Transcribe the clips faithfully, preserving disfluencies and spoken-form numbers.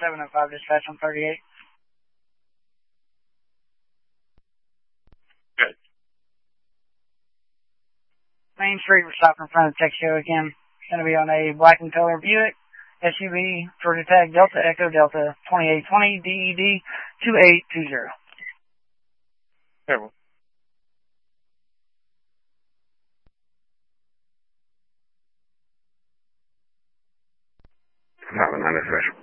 seven oh five dispatch on thirty-eight. Good. Main Street, we're stopping in front of Texio again. It's going to be on a black and color Buick S U V, Georgia tag Delta Echo Delta twenty-eight twenty D E D two eight two zero. Careful. Five nine dispatch.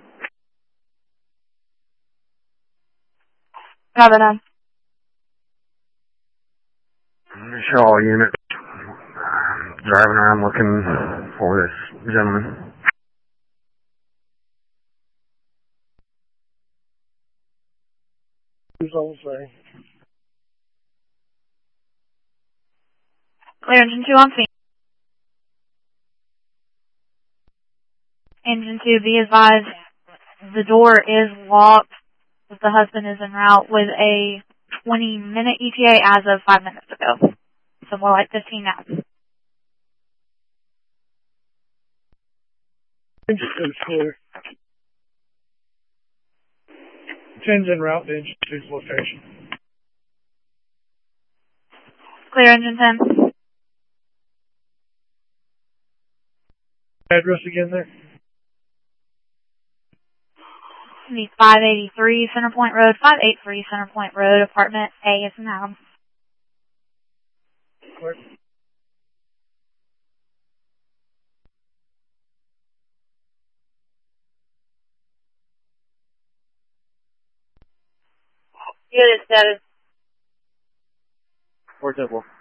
Five nine. Show all units. Uh, driving around looking for this gentleman. Who's on say? Clear engine two on scene. Engine two, be advised, the door is locked. The husband is en route with a twenty minute E T A as of five minutes ago. So more like fifteen now. Engine two's clear. Ten's en route to engine two's location. Clear engine ten. Address again there? The five eighty-three Centerpoint Road, five eighty-three Centerpoint Road, apartment A is in Adam. Clear. Unit status. Four Temple.